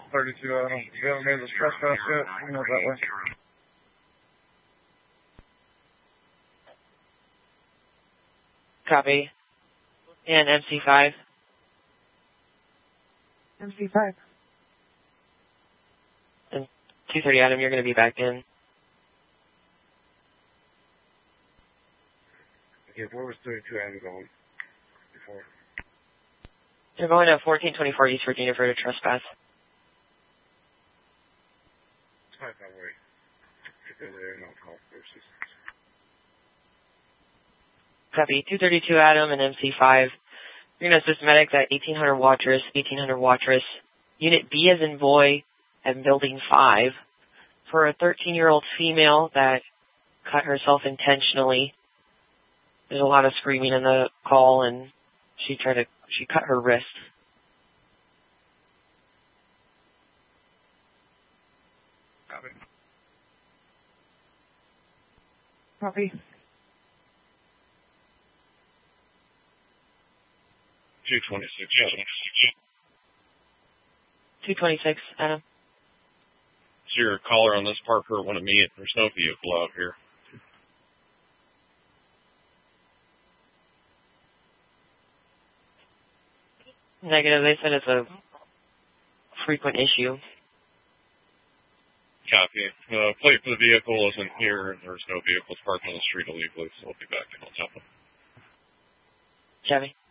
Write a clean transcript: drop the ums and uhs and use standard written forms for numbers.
32 Adam. You haven't made this trespass yet? You know that way. Copy. And MC5. MC5. And 230 Adam, you're going to be back in. Yeah, where was 32 Adam going before? You're going to 1424 East Virginia for a trespass. It's not that way. Get there and I'll call versus. Copy. 232 Adam and MC5. You're going to systematic that 1800 Wattress, 1800 Wattress. Unit B as in boy at building 5 for a 13-year-old female that cut herself intentionally. There's a lot of screaming in the call, and she cut her wrist. Copy. Copy. 226. 226, Adam. So your caller on this Parker wanted me at there's no vehicle out here. Negative. They said it's a frequent issue. Copy. Plate for the vehicle isn't here. There's no vehicles parked on the street illegally, so I'll be back in on top of it. Chevy.